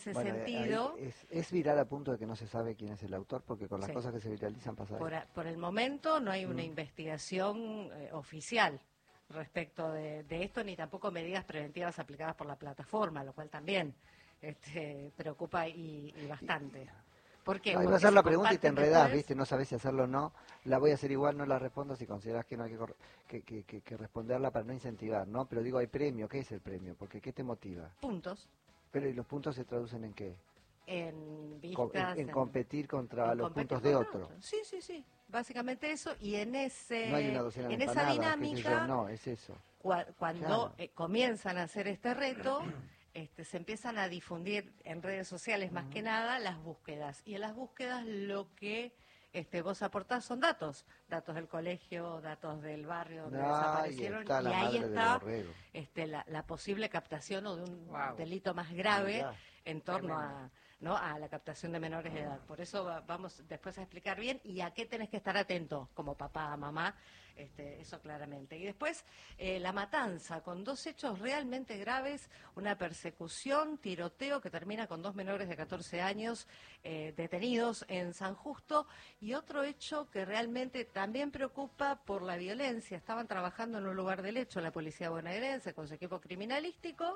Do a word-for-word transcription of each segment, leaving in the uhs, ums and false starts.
ese bueno, sentido... Es, es viral a punto de que no se sabe quién es el autor, porque con las sí. cosas que se viralizan pasa Por, eso. a, por el momento no hay una Mm. investigación eh, oficial respecto de, de esto, ni tampoco medidas preventivas aplicadas por la plataforma, lo cual también este, preocupa y, y bastante. ¿Por qué? No, iba a Porque hacer se la pregunta y te comparten enredás, después... ¿viste? No sabes si hacerlo o no. La voy a hacer igual, no la respondo si consideras que no hay que, cor- que, que, que, que responderla para no incentivar, ¿no? Pero digo, hay premio. ¿Qué es el premio? Porque ¿qué te motiva? Puntos. Pero ¿y los puntos se traducen en qué? En Co- vistas... en, en en, competir contra en los competir puntos de contra otro. otros. Sí, sí, sí. Básicamente eso. Y en, No hay una ese, docena de en esa empanadas, qué sé yo, dinámica... no, es eso. Cuando Claro. eh, comienzan a hacer este reto, este, se empiezan a difundir en redes sociales más que nada las búsquedas. Y en las búsquedas lo que este, vos aportás son datos. Datos del colegio, datos del barrio donde Ahí desaparecieron. está Y la ahí madre del está borrego. este, la, la posible captación o de un Wow. delito más grave Mirá. en torno Tremendo. a... ¿no? a la captación de menores de edad. Por eso va, vamos después a explicar bien y a qué tenés que estar atento como papá, mamá, este, eso claramente. Y después eh, la matanza, con dos hechos realmente graves, una persecución, tiroteo que termina con dos menores de catorce años eh, detenidos en San Justo, y otro hecho que realmente también preocupa por la violencia. Estaban trabajando en un lugar del hecho la policía bonaerense con su equipo criminalístico,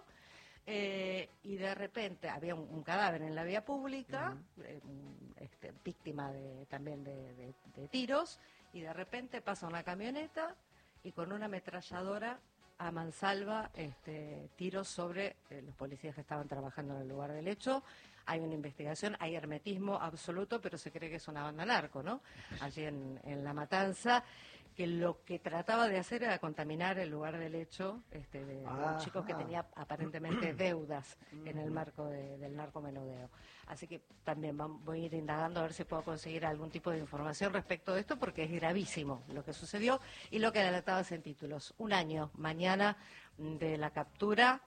Eh, y de repente había un, un cadáver en la vía pública, uh-huh. eh, este, víctima de, también de, de, de tiros, y de repente pasa una camioneta y con una ametralladora a mansalva este, tiros sobre eh, los policías que estaban trabajando en el lugar del hecho. Hay una investigación, hay hermetismo absoluto, pero se cree que es una banda narco, ¿no? Allí en, en La Matanza, que lo que trataba de hacer era contaminar el lugar del hecho este, de, de un chico que tenía aparentemente deudas en el marco de, del narcomenudeo. Así que también voy a ir indagando a ver si puedo conseguir algún tipo de información respecto de esto, porque es gravísimo lo que sucedió y lo que adelantabas en títulos. Un año mañana de la captura,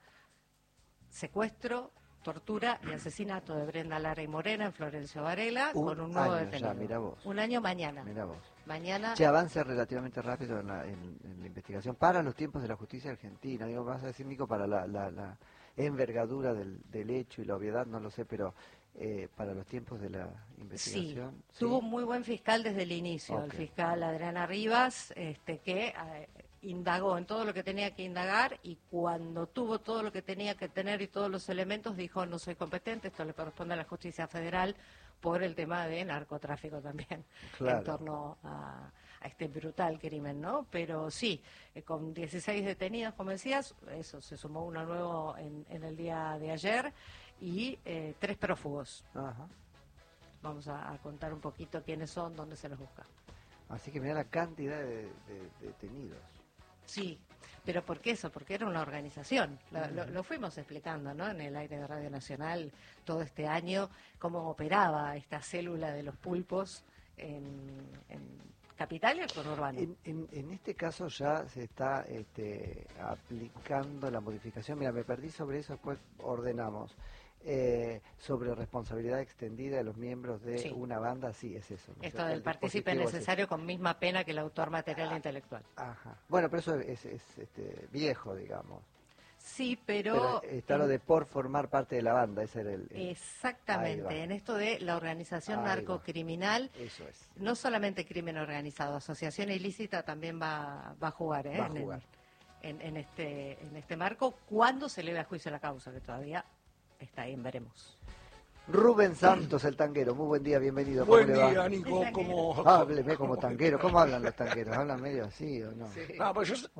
secuestro, tortura y asesinato de Brenda Lara y Morena en Florencio Varela, un con un nuevo año detenido. Ya, mira vos. Un año mañana. Mira vos. Mañana. Se avanza relativamente rápido en la, en, en la investigación para los tiempos de la justicia argentina. Digo, vas a decir, Nico, para la, la, la envergadura del, del hecho y la obviedad, no lo sé, pero eh, para los tiempos de la investigación. Sí, ¿sí? tuvo un muy buen fiscal desde el inicio, Okay. el fiscal Adriana Rivas, este, que eh, indagó en todo lo que tenía que indagar, y cuando tuvo todo lo que tenía que tener y todos los elementos, dijo: no soy competente, esto le corresponde a la justicia federal, por el tema de narcotráfico también, claro. en torno a, a este brutal crimen, ¿no? Pero sí, eh, con dieciséis detenidos, como decías, eso, se sumó uno nuevo en, en el día de ayer, y eh, tres prófugos. Ajá. Vamos a, a contar un poquito quiénes son, dónde se los busca. Así que mira la cantidad de, de, de detenidos. Sí, pero ¿por qué eso? Porque era una organización. Lo, lo, lo fuimos explicando, ¿no? En el aire de Radio Nacional todo este año, cómo operaba esta célula de los pulpos en, en Capital y el conurbano. En, en, en este caso ya se está este, aplicando la modificación. Mira, me perdí sobre eso, después ordenamos. Eh, sobre responsabilidad extendida de los miembros de sí. una banda, sí, es eso. ¿no? Esto del partícipe necesario es con misma pena que el autor material ah, intelectual. Ajá. Bueno, pero eso es, es este, viejo, digamos. Sí, pero... pero está en... lo de por formar parte de la banda, ese era el... el... Exactamente, en esto de la organización Ahí narcocriminal, va. Eso es. No solamente crimen organizado, asociación ilícita también va, va a jugar, ¿eh? Va a jugar. En, en, en, este, en este marco, cuando se eleve a juicio la causa, que todavía está ahí, veremos. Rubén Santos, el tanguero, muy buen día, bienvenido. ¿Cómo Buen le día, va? Nico, ¿cómo...? Hábleme como tanguero, ¿cómo hablan los tangueros? ¿Hablan medio así o no? Sí. No, pues yo,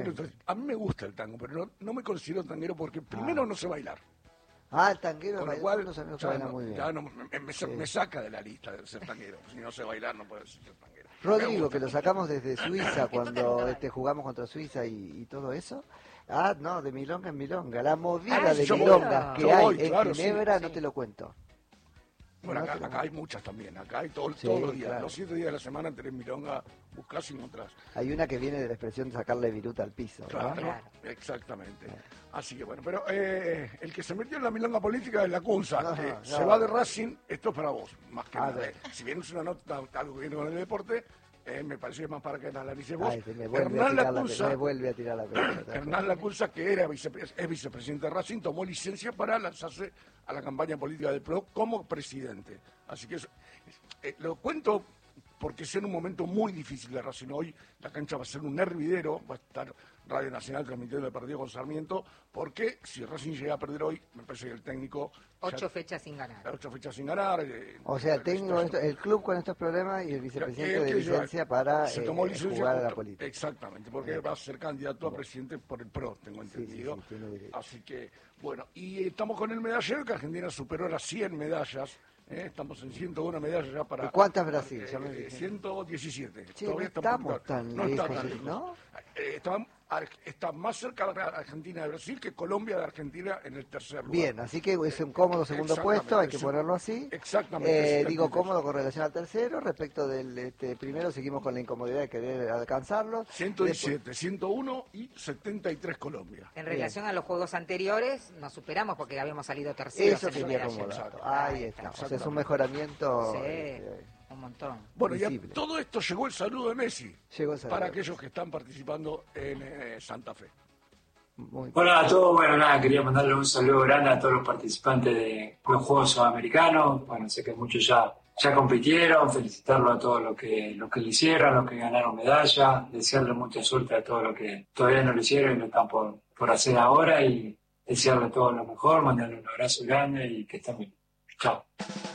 a mí me gusta el tango, pero no, no me considero tanguero porque primero ah. no sé bailar. Ah, el tanguero, con lo cual, los amigos que bailan no, muy bien. Ya no, me, me, sí. me saca de la lista de ser tanguero. Si no sé bailar, no puedo ser tanguero. Rodrigo, que lo sacamos desde Suiza cuando este, jugamos contra Suiza y, y todo eso. Ah, no, de milonga en milonga. La movida ah, de milongas que hay voy, en claro, Ginebra, sí, no sí. te lo cuento. Bueno, acá, acá hay muchas también, acá hay todo, sí, todos los días, claro. Los siete días de la semana tenés milonga, buscás y encontrás. Hay una que viene de la expresión de sacarle viruta al piso, claro, ¿no? Claro, exactamente. Claro. Así que bueno, pero eh, el que se metió en la milonga política es la Cunza, no, que no, se no. va de Racing, esto es para vos, más que ah, nada. Eh. Si bien es una nota, algo que viene con el deporte, Eh, me pareció más para que la analices vos. Ay, me, vuelve Hernán Lacunza, la, me vuelve a tirar la pelota. Hernán Lacunza, que era vicepres, es vicepresidente de Racing, tomó licencia para lanzarse a la campaña política del P R O como presidente. Así que eso, eh, lo cuento porque es en un momento muy difícil de Racing. Hoy la cancha va a ser un hervidero, va a estar Radio Nacional transmitiendo el partido con Sarmiento, porque si Racing llega a perder hoy, me parece que el técnico... Ocho ya, fechas sin ganar. Ocho fechas sin ganar. Eh, o sea, el técnico, esto, el club con estos problemas y el vicepresidente que, de licencia para se eh, tomó licencia jugar a la política. Exactamente, porque va a ser candidato a presidente por el P R O, tengo entendido. Sí, sí, sí, así que, bueno, y estamos con el medallero, que Argentina superó las cien medallas. ¿Eh? Estamos en ciento uno medallas ya para... ¿Cuántas Brasil? Eh, ciento diecisiete. Sí, Todavía no estamos está tan no lejos, está tan lejos. ¿No? Eh, está, está más cerca de Argentina de Brasil que Colombia de Argentina en el tercer lugar. Bien, así que es un cómodo segundo puesto, hay que ponerlo así. Exactamente. Eh, digo cómodo con relación al tercero, respecto del este, primero seguimos con la incomodidad de querer alcanzarlo. ciento diecisiete, Después... ciento uno y setenta y tres Colombia. En relación Bien. a los juegos anteriores, nos superamos porque habíamos salido terceros. Eso quería acomodar. Ahí está. O sea, es un mejoramiento. Sí. Este, un montón. Bueno, ya todo esto llegó el saludo de Messi. Llegó el saludo para aquellos que están participando en eh, Santa Fe. Muy Hola a todos, bueno, nada, quería mandarle un saludo grande a todos los participantes de los Juegos Sudamericanos. Bueno, sé que muchos ya, ya compitieron, felicitarlos a todos los que, los que lo hicieron, los que ganaron medalla, desearle mucha suerte a todos los que todavía no lo hicieron y lo están por, por hacer ahora, y desearle todo lo mejor, mandarle un abrazo grande y que estén bien. Chao.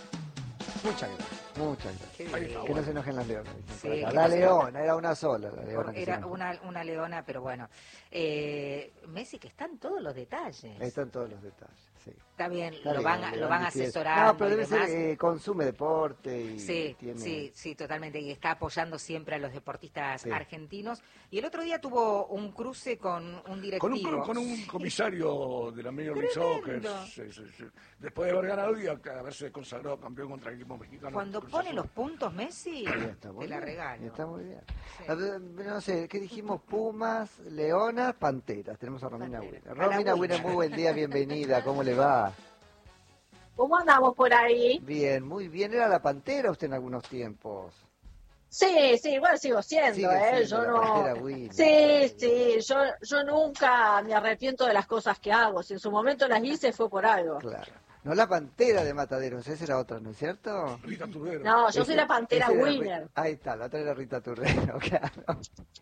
Muchas gracias. Muchas gracias. Qué que no se enojen las leonas. Sí, la leona, era una sola. La leona era una, una leona, pero bueno. Eh, Messi, que están todos los detalles. Están todos los detalles, sí. Está bien, Está lo, bien, van, a, lo van a asesorar. No, pero debe ser, eh, consume deporte y sí, tiene... sí, sí, totalmente. Y está apoyando siempre a los deportistas sí. argentinos. Y el otro día tuvo un cruce con un directivo. Con un, con un comisario de la Major League Soccer. Sí, sí, sí. Después de haber ganado y haberse consagrado campeón contra el equipo mexicano. Cuando pone los puntos Messi, te la regalo. Está muy bien. Sí. No sé, ¿qué dijimos? Pumas, leonas, panteras. Tenemos a Romina Winner. Romina Winner, muy buen día, bienvenida. ¿Cómo le va? ¿Cómo andamos por ahí? Bien, muy bien. ¿Era la pantera usted en algunos tiempos? Sí, sí, igual sigo siendo, Sigue ¿eh? Siendo yo no... Sí, sí, yo, yo nunca me arrepiento de las cosas que hago. Si en su momento las hice fue por algo. Claro. No la pantera de Mataderos, esa era otra, ¿no es cierto? Rita Turrero. No, yo ese, soy la pantera Winner. Ahí está, la otra era Rita Turrero, claro.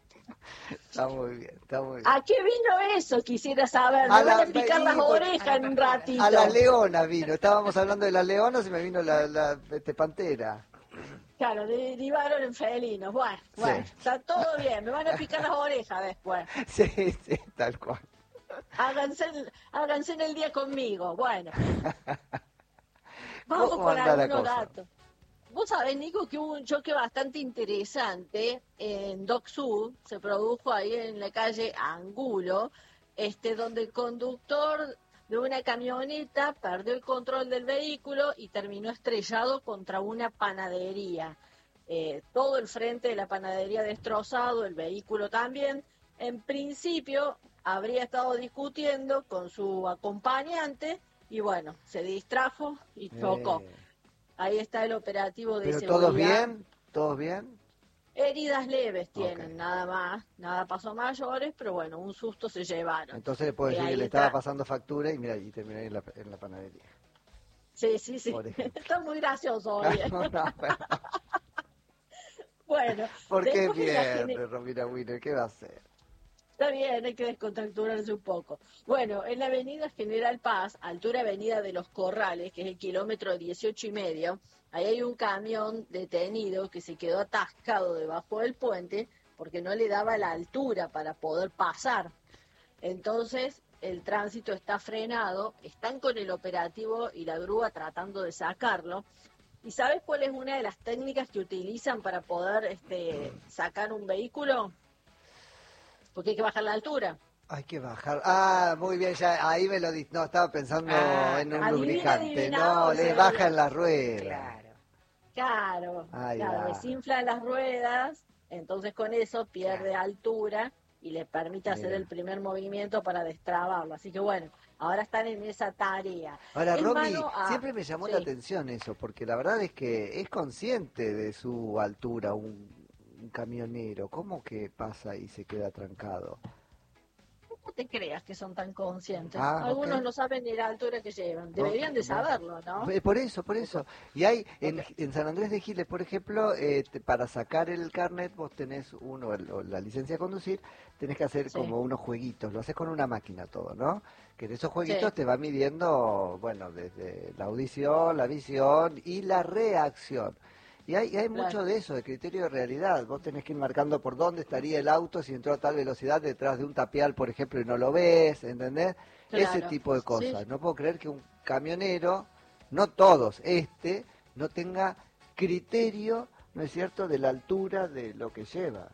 Está muy bien, está muy bien. ¿A qué vino eso? Quisiera saber. Me van a picar las orejas en un ratito. A la leona vino. Estábamos hablando de las leonas y me vino la, la este, pantera. Claro, derivaron en felinos. Bueno, sí. bueno, está todo bien. Me van a picar las orejas después. Sí, sí, tal cual. Háganse, háganse en el día conmigo. Bueno. Vamos con algunos datos. Vos sabés, Nico, que hubo un choque bastante interesante en Dock Sud, se produjo ahí en la calle Angulo, este, donde el conductor de una camioneta perdió el control del vehículo y terminó estrellado contra una panadería. Eh, todo el frente de la panadería destrozado, el vehículo también. En principio habría estado discutiendo con su acompañante y bueno, se distrajo y chocó. Eh. Ahí está el operativo de ¿Pero seguridad. todos bien? ¿Todos bien? Heridas leves tienen, okay. nada más, nada pasó mayores, pero bueno, un susto se llevaron. Entonces le puedo decir que le estaba pasando factura y mira, y terminé en la, en la panadería. Sí, sí, sí, está muy gracioso hoy. no, no, bueno. bueno. ¿Por qué pierde, gen... Romina Winner? ¿Qué va a hacer? Está bien, hay que descontracturarse un poco. Bueno, en la avenida General Paz, altura avenida de los Corrales, que es el kilómetro dieciocho y medio, ahí hay un camión detenido que se quedó atascado debajo del puente porque no le daba la altura para poder pasar. Entonces, el tránsito está frenado, están con el operativo y la grúa tratando de sacarlo. ¿Y sabes cuál es una de las técnicas que utilizan para poder este, sacar un vehículo? Porque hay que bajar la altura. Hay que bajar. Ah, muy bien, ya ahí me lo di. No, estaba pensando ah, en un adivina, lubricante. No, le bajan las ruedas. Claro, claro. Ahí claro, desinfla las ruedas, entonces con eso pierde claro. altura y le permite hacer bien. el primer movimiento para destrabarlo. Así que bueno, ahora están en esa tarea. Ahora, Romy, a... siempre me llamó sí. la atención eso, porque la verdad es que es consciente de su altura, un un camionero, ¿cómo que pasa y se queda trancado? No te creas que son tan conscientes. Ah, Algunos ok. no saben ni la altura que llevan. Deberían de Ok, saberlo, ¿no? Eh, Por eso, por eso. Y hay, en, Ok. en San Andrés de Giles, por ejemplo, eh, te- para sacar el carnet, vos tenés uno, el- o la licencia de conducir, tenés que hacer Sí. como unos jueguitos, lo haces con una máquina todo, ¿no? Que en esos jueguitos Sí. te va midiendo, bueno, desde la audición, la visión y la reacción. Y hay, y hay Claro. mucho de eso, de criterio de realidad. Vos tenés que ir marcando por dónde estaría el auto si entró a tal velocidad detrás de un tapial, por ejemplo, y no lo ves, ¿entendés? Ese Claro. tipo de Sí. cosas. No puedo creer que un camionero, no todos, este, no tenga criterio, ¿no es cierto?, de la altura de lo que lleva.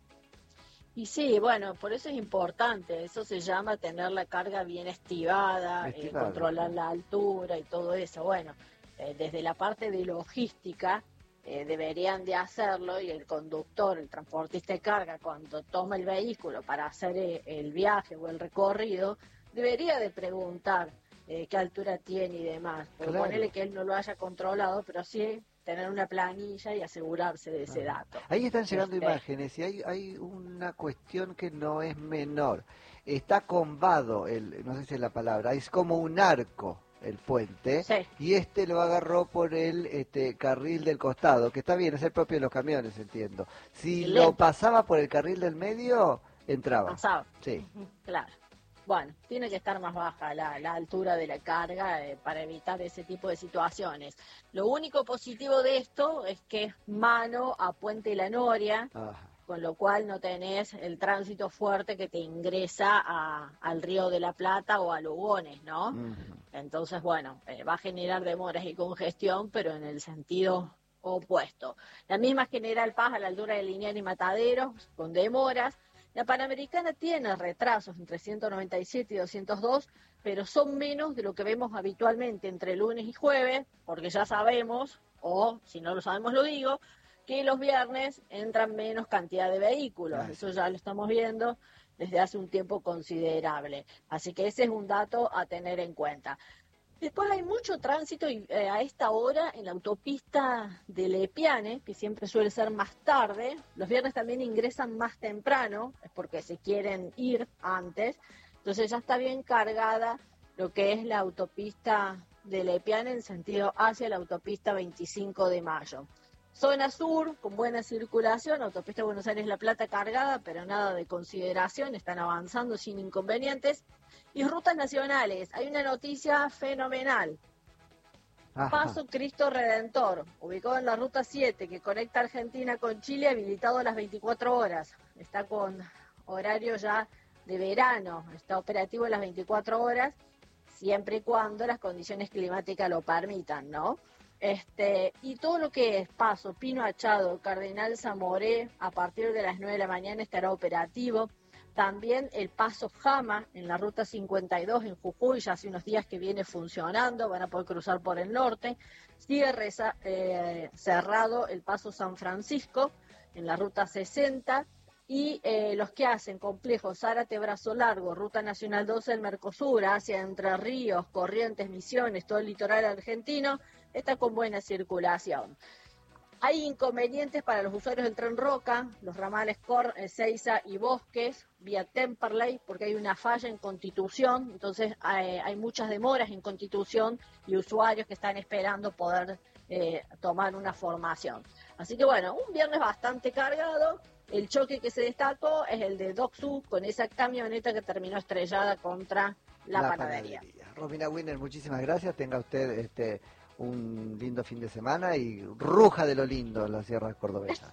Y sí, bueno, por eso es importante. Eso se llama tener la carga bien estivada, eh, Estivada. controlar la altura y todo eso. Bueno, eh, desde la parte de logística eh, deberían de hacerlo y el conductor, el transportista de carga, cuando toma el vehículo para hacer eh, el viaje o el recorrido, debería de preguntar eh, qué altura tiene y demás. Porque Claro. ponerle que él no lo haya controlado, pero sí tener una planilla y asegurarse de ese dato. Ahí están llegando Este, imágenes y hay, hay una cuestión que no es menor. Está combado, el, no sé si es la palabra, es como un arco el puente, Sí. y este lo agarró por el este, carril del costado, que está bien, es el propio de los camiones, entiendo. Si El lo lento. pasaba por el carril del medio, entraba. Pasaba. Sí. Claro. Bueno, tiene que estar más baja la, la altura de la carga eh, para evitar ese tipo de situaciones. Lo único positivo de esto es que es mano a Puente La Noria, Ajá. con lo cual no tenés el tránsito fuerte que te ingresa a- al Río de la Plata o a Lugones, ¿no? Ujú. Entonces, bueno, eh, va a generar demoras y congestión, pero en el sentido opuesto. La misma General Paz a la altura de Lineal y Mataderos, con demoras. La Panamericana tiene retrasos entre ciento noventa y siete y doscientos dos, pero son menos de lo que vemos habitualmente entre lunes y jueves, porque ya sabemos, o si no lo sabemos lo digo, que los viernes entran menos cantidad de vehículos. Ah, Eso sí. ya lo estamos viendo desde hace un tiempo considerable. Así que ese es un dato a tener en cuenta. Después hay mucho tránsito y, eh, a esta hora en la autopista de Lepiane, que siempre suele ser más tarde. Los viernes también ingresan más temprano, es porque se quieren ir antes. Entonces ya está bien cargada lo que es la autopista de Lepiane en sentido hacia la autopista veinticinco de mayo. Zona sur, con buena circulación, autopista Buenos Aires-La Plata cargada, pero nada de consideración, están avanzando sin inconvenientes. Y rutas nacionales, hay una noticia fenomenal. Ajá. Paso Cristo Redentor, ubicado en la ruta siete, que conecta Argentina con Chile, habilitado a las veinticuatro horas. Está con horario ya de verano, está operativo a las veinticuatro horas, siempre y cuando las condiciones climáticas lo permitan, ¿no? Este, y todo lo que es Paso, Pino Achado, Cardenal Zamoré, a partir de las nueve de la mañana estará operativo. También el Paso Jama en la ruta cincuenta y dos en Jujuy, ya hace unos días que viene funcionando, van a poder cruzar por el norte. Sigue reza, eh, cerrado el Paso San Francisco en la ruta sesenta. Y eh, los que hacen Complejo Zárate Brazo Largo, Ruta Nacional doce del Mercosur, hacia Entre Ríos, Corrientes, Misiones, todo el litoral argentino, está con buena circulación. Hay inconvenientes para los usuarios del Tren Roca, los ramales Cor, Ezeiza y Bosques, vía Temperley, porque hay una falla en Constitución, entonces hay, hay muchas demoras en Constitución y usuarios que están esperando poder eh, tomar una formación. Así que bueno, un viernes bastante cargado. El choque que se destacó es el de Doxu con esa camioneta que terminó estrellada contra la, panadería. Romina Winner, muchísimas gracias. Tenga usted este un lindo fin de semana y ruja de lo lindo en la Sierra Cordobesa.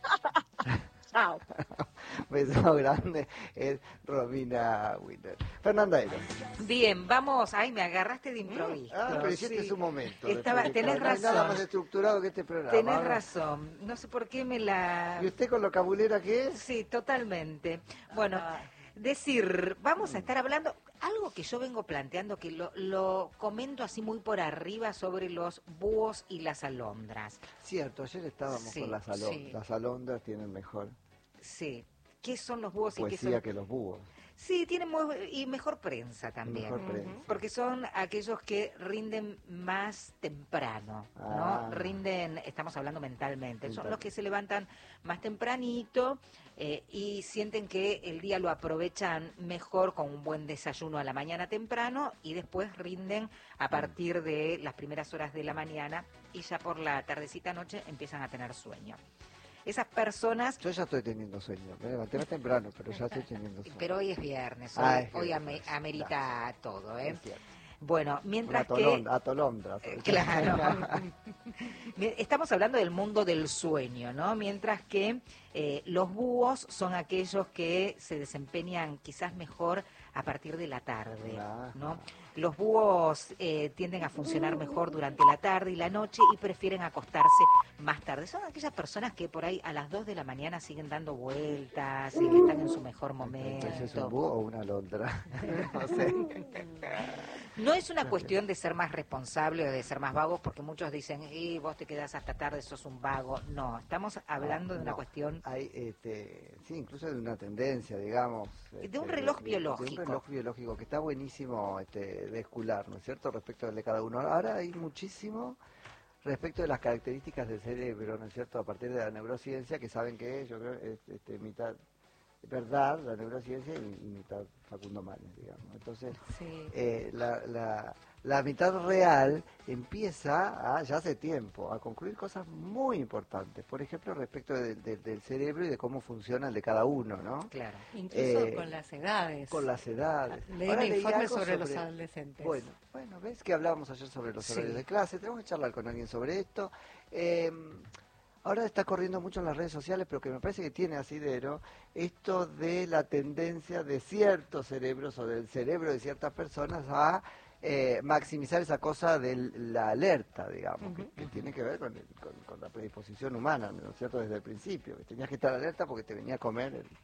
Chao. Beso grande, es Romina Winner. Fernanda Elo. Bien, vamos. Ay, me agarraste de improviso. Ah, pero este Sí. es su momento. Estaba- de tenés publicar. No hay nada razón. más estructurado que este programa. Tenés ¿no? razón. No sé por qué me la... ¿Y usted con lo cabulera que es? Sí, totalmente. Bueno, Ah. decir, vamos a estar hablando, algo que yo vengo planteando, que lo, lo comento así muy por arriba sobre los búhos y las alondras. Cierto, ayer estábamos Sí, con las alondras. sí. Las alondras tienen mejor Sí. ¿Qué son los búhos y qué poesía son...? que los búhos. Sí, tienen muy, y mejor prensa también. Mejor prensa. Porque son aquellos que rinden más temprano, Ah. ¿no? Rinden, estamos hablando mentalmente, son Mental. los que se levantan más tempranito eh, y sienten que el día lo aprovechan mejor con un buen desayuno a la mañana temprano y después rinden a partir de las primeras horas de la mañana y ya por la tardecita noche empiezan a tener sueño. Esas personas... Yo ya estoy teniendo sueño, me levanté más temprano, pero ya estoy teniendo sueño. Pero hoy es viernes, hoy, Ah, es hoy viernes, ame- amerita todo, ¿eh? Es cierto. Bueno, mientras Una que... atolondra, atolondra, sobre todo. Claro. Estamos hablando del mundo del sueño, ¿no? Mientras que eh, los búhos son aquellos que se desempeñan quizás mejor a partir de la tarde, ¿no? Los búhos eh, tienden a funcionar mejor durante la tarde y la noche y prefieren acostarse más tarde. Son aquellas personas que por ahí a las dos de la mañana siguen dando vueltas y están en su mejor momento. ¿Es un búho o una alondra? No sé. No es una cuestión de ser más responsable o de ser más vagos, porque muchos dicen, y vos te quedás hasta tarde, sos un vago. No, estamos hablando No, de una no. cuestión... Hay, este, sí, incluso de una tendencia, digamos. De este, un reloj de- biológico. De un reloj biológico que está buenísimo este, de escular, ¿no es cierto? Respecto al de cada uno. Ahora hay muchísimo respecto de las características del cerebro, ¿no es cierto? A partir de la neurociencia, que saben que yo creo es este, mitad verdad, la neurociencia, y, y mitad Facundo Manes, digamos. Entonces, Sí. eh, la, la, la mitad real empieza, a, ya hace tiempo, a concluir cosas muy importantes. Por ejemplo, respecto de- de- del cerebro y de cómo funciona el de cada uno, ¿no? Claro. Incluso Eh, con las edades. Con las edades. Leí Ahora un leí informe algo sobre, los adolescentes. Bueno, bueno, ves que hablábamos ayer sobre los Sí. horarios de clase, tenemos que charlar con alguien sobre esto. Eh, ahora está corriendo mucho en las redes sociales, pero que me parece que tiene asidero, esto de la tendencia de ciertos cerebros o del cerebro de ciertas personas a eh, maximizar esa cosa de la alerta, digamos, que, que tiene que ver con, el- con, con la predisposición humana, ¿no es cierto?, desde el principio, que tenías que estar alerta porque te venía a comer el...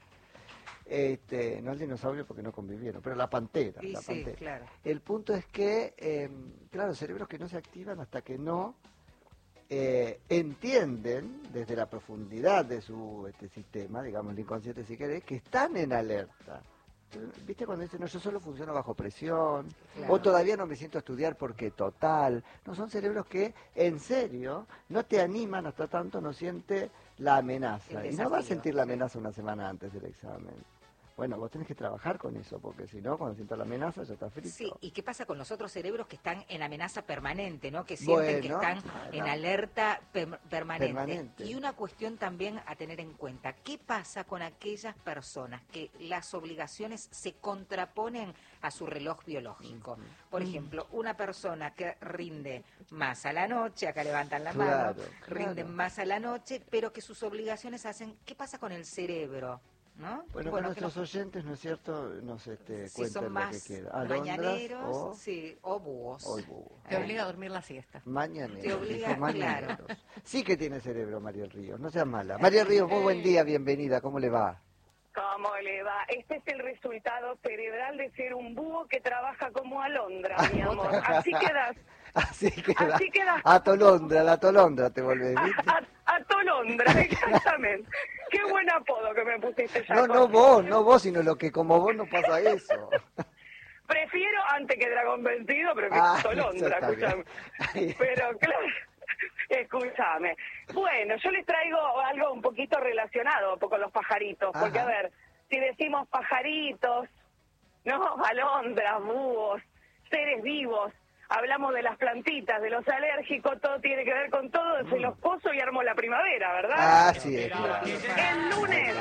Este, no el dinosaurio porque no convivieron, pero la pantera. Y la sí, pantera. claro. El punto es que, eh, claro, cerebros que no se activan hasta que no eh, entienden desde la profundidad de su este sistema, digamos el inconsciente si querés, que están en alerta. ¿Viste cuando dicen, no, yo solo funciono bajo presión, Claro. o todavía no me siento a estudiar porque total? No, son cerebros que, en serio, no te animan hasta tanto no siente la amenaza. El Y no vas a desafío, sentir la sí. amenaza una semana antes del examen. Bueno, vos tenés que trabajar con eso, porque si no, cuando sientas la amenaza ya está frito. Sí, ¿y qué pasa con los otros cerebros que están en amenaza permanente, ¿no? Que sienten que Bueno, están bueno. en alerta per- permanente. Permanente. Y una cuestión también a tener en cuenta, ¿qué pasa con aquellas personas que las obligaciones se contraponen a su reloj biológico? Por ejemplo, una persona que rinde más a la noche, acá levantan la mano, Claro, rinden claro. más a la noche, pero que sus obligaciones hacen, ¿qué pasa con el cerebro? ¿No? Bueno, que que nuestros nos- oyentes, ¿no es cierto?, nos este, si cuenten son lo que más quieran. Alondras mañaneros, o, sí, o búhos. o el búho. Te Eh, obliga a dormir la siesta. Mañaneros. Te obliga, dijo mañaneros. Sí que tiene cerebro María Ríos, no seas mala. María Ríos, muy buen día, bienvenida, ¿cómo le va? ¿Cómo le va? Este es el resultado cerebral de ser un búho que trabaja como alondra, mi amor. Así quedas. Así queda. Así queda. Atolondra, la atolondra te volvés, A, ¿viste? a, a Tolondra, exactamente. Qué buen apodo que me pusiste ya. No, no Jorge. vos, no vos, sino lo que como vos no pasa eso. Prefiero antes que Dragón Vencido, prefiero Ah, eso Tolondra, está bien. escúchame. Ahí. Pero claro, escúchame. Bueno, yo les traigo algo un poquito relacionado con los pajaritos, porque Ajá. a ver, si decimos pajaritos, ¿no? Alondras, búhos, seres vivos, hablamos de las plantitas, de los alérgicos, todo tiene que ver con todo, se los poso y armo la primavera, ¿verdad? Ah, sí, es claro. El lunes,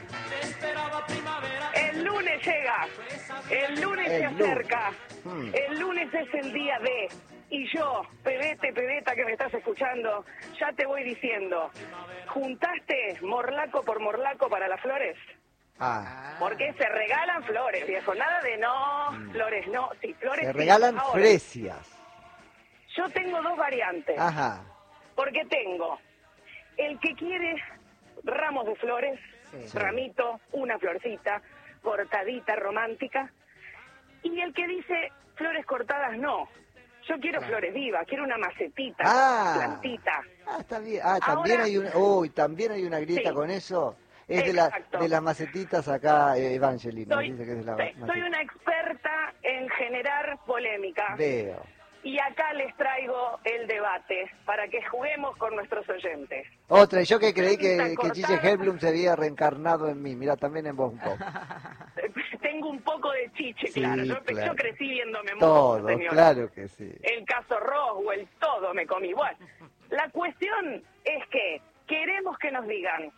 el lunes llega, el lunes El se lunes. acerca, Hmm. el lunes es el día de, y yo, pebete, pebeta que me estás escuchando, ya te voy diciendo, ¿juntaste morlaco por morlaco para las flores? Ah, Porque se regalan flores, viejo, nada de no, flores no, sí, flores se sí. regalan Ahora, fresias. yo tengo dos variantes. Ajá. Porque tengo el que quiere ramos de flores, Sí. ramito, una florcita, cortadita, romántica, y el que dice flores cortadas no. Yo quiero flores vivas, quiero una macetita, Ah. plantita. Ah, está bien. Ah, también Ahora- hay una, uy, también hay una grieta Sí. con eso. Es de, la, Exacto. de las macetitas acá, eh, Evangeline. Soy, Dice que es de la sí, soy maceta. una experta en generar polémica. Veo. Y acá les traigo el debate para que juguemos con nuestros oyentes. Otra, y yo que creí que, Está que cortada. Chiche Helblum se había reencarnado en mí. Mira, también en vos un poco. Tengo un poco de chiche, Sí, claro. Yo, claro. yo crecí viéndome mucho, Todo, señora. claro que sí. El caso Roswell, todo me comí. Bueno, la cuestión es que queremos que nos digan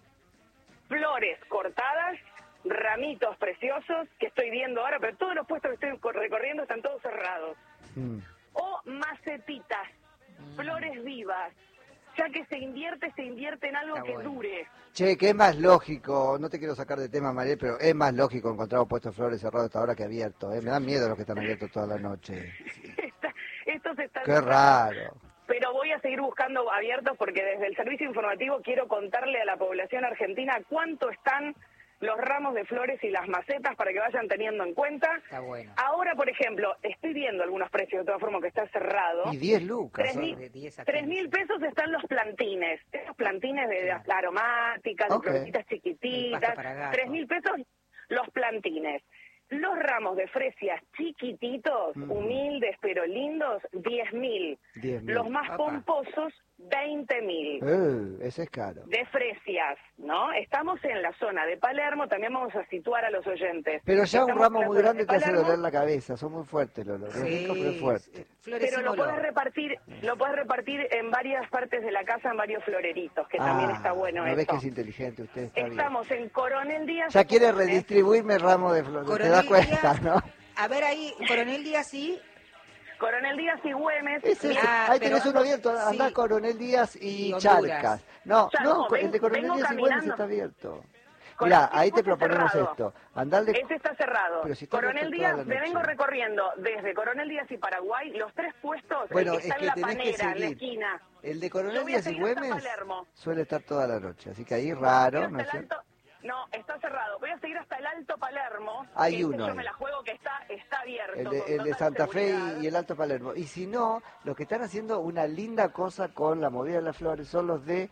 flores cortadas, ramitos preciosos, que estoy viendo ahora, pero todos los puestos que estoy recorriendo están todos cerrados. Mm. O macetitas, flores vivas, ya que se invierte, se invierte en algo Está que bueno. dure. Che, que es más lógico, no te quiero sacar de tema, Mariel, pero es más lógico encontrar un puesto de flores cerrado hasta ahora que abierto. ¿eh? Me dan miedo los que están abiertos toda la noche. Esta- Estos están Qué raro. Pero voy a seguir buscando abiertos porque desde el servicio informativo quiero contarle a la población argentina cuánto están los ramos de flores y las macetas para que vayan teniendo en cuenta. Está bueno. Ahora, por ejemplo, estoy viendo algunos precios de todas formas que está cerrado. Y diez lucas. Tres mil, De diez a tres quince. mil pesos están los plantines, esos plantines de Claro. las aromáticas, de Ok. florecitas El pasto chiquititas, para gato. tres mil pesos los plantines. Los ramos de fresias chiquititos, Mm. humildes pero lindos, diez mil. diez mil. Los más Papá. pomposos, veinte mil. Eh, ese es caro. De fresias, ¿no? Estamos en la zona de Palermo, también vamos a situar a los oyentes. Pero ya un Estamos ramo en la muy zona grande de te hace Palermo, doler la cabeza, son muy fuertes los olores. Es rico, pero es fuerte. eh, flores Pero sin lo olor. puedes repartir, lo puedes repartir en varias partes de la casa, en varios floreritos, que también Ah, está bueno ¿no eso. ves que es inteligente usted? Está bien. Estamos en Coronel Díaz. Ya quiere ¿eh? redistribuirme el ramo de flores, te Coronel das cuenta, Díaz, ¿no? A ver ahí, Coronel Díaz, sí. Coronel Díaz y Güemes. Ese, ese. Ah, Ahí pero tenés uno abierto, sí. andá Coronel Díaz y, Y Honduras. Charcas. No, Ya, no, no, el de ven- Coronel vengo Díaz y Güemes caminando. está abierto. Coronel Mirá, ahí te Díaz está proponemos cerrado. esto. Andale. Ese está cerrado. Pero si está Coronel abierto Díaz, toda la me noche. vengo recorriendo desde Coronel Díaz y Paraguay, los tres puestos, Bueno, el que es está que en la tenés que panera, en la seguir. esquina. El de Yo Coronel voy a Díaz y seguir hasta Güemes Palermo. suele estar toda la noche, así que ahí Voy raro, hasta ¿no es el cierto? Alto- No, está cerrado. Voy a seguir hasta el Alto Palermo. Hay que ese uno yo ahí. me la juego que está, está abierto. El de, con el de total Santa Fe seguridad. y, y el Alto Palermo. Y si no, los que están haciendo una linda cosa con la movida de las flores son los de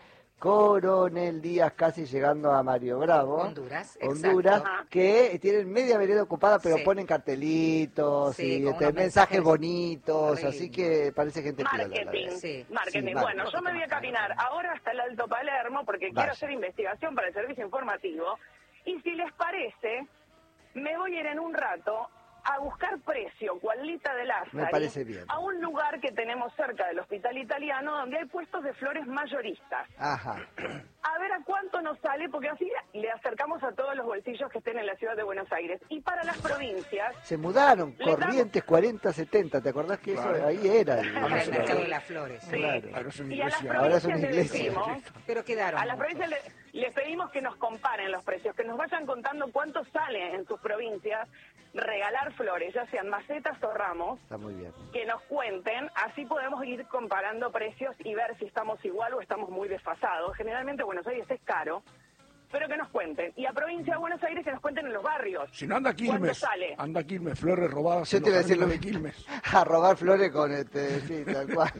Coronel Díaz, casi llegando a Mario Bravo. Honduras, Honduras, exacto. que tienen media vereda ocupada, pero Sí. ponen cartelitos Sí, y con este, unos mensajes mensajes bonitos, re así lindo. que parece gente piola. la Marketing, verdad. Sí. marketing. Sí, bueno, marketing. yo me voy a caminar ahora hasta el Alto Palermo porque Vaya. quiero hacer investigación para el servicio informativo. Y si les parece, me voy a ir en un rato a buscar precio, cualita de Lázaro, Me parece bien. a un lugar que tenemos cerca del Hospital Italiano donde hay puestos de flores mayoristas. Ajá. A ver a cuánto nos sale, porque así le acercamos a todos los bolsillos que estén en la ciudad de Buenos Aires. Y para las provincias, Se mudaron, Le damos- Corrientes cuarenta setenta, ¿te acordás que eso Claro. ahí era? el- Ahora el el- mercado de las flores. sí. Claro. Ahora es una Y a las iglesia. Ahora es una provincias le iglesia. decimos, Pero quedaron a las muchos. provincias le- les pedimos que nos comparen los precios, que nos vayan contando cuánto sale en sus provincias regalar flores, ya sean macetas o ramos, Está muy bien. que nos cuenten, así podemos ir comparando precios y ver si estamos igual o estamos muy desfasados. Generalmente Buenos Aires es caro, pero que nos cuenten. Y a provincia de Buenos Aires que nos cuenten en los barrios. Si no, anda ¿Cuánto Quilmes. sale? Anda Quilmes, flores robadas Yo en te iba a los decir lo jardines de mismo. Quilmes. A robar flores con este, sí, tal cual.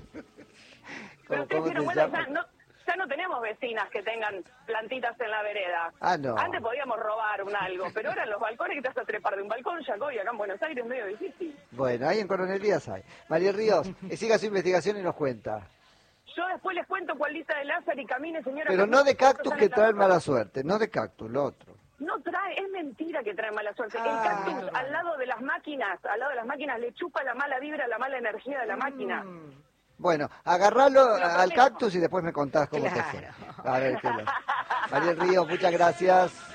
Pero ¿Cómo, ustedes cómo dijeron, se bueno, llama? ya no, ya no tenemos vecinas que tengan plantitas en la vereda. Ah, no. Antes podíamos robar un algo, pero ahora en los balcones que te vas a trepar de un balcón, Jacobi, acá en Buenos Aires es medio difícil. Bueno, ahí en Coronel Díaz hay. María Ríos, eh, siga su investigación y nos cuenta. Yo después les cuento cuál lista de Lázaro y camine, señora. Pero no de cactus que traen mala mala suerte, no de cactus, lo otro. No trae, es mentira que trae mala suerte. Ah, el cactus bárbaro. al lado de las máquinas, al lado de las máquinas le chupa la mala vibra, la mala energía de la máquina. Bueno, agarralo Lo al prometo. cactus y después me contás cómo te fue. Claro. A ver, qué lo- María Ríos, muchas gracias.